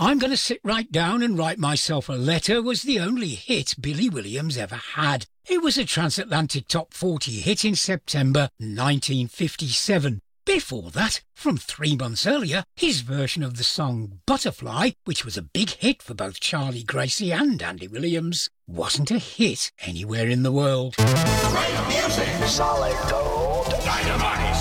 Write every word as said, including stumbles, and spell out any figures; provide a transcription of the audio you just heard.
I'm Gonna Sit Right Down and Write Myself a Letter was the only hit Billy Williams ever had. It was a transatlantic top forty hit in September nineteen fifty-seven. Before that, from three months earlier, his version of the song Butterfly, which was a big hit for both Charlie Gracie and Andy Williams, wasn't a hit anywhere in the world. Great music. Solid gold. Dynamite.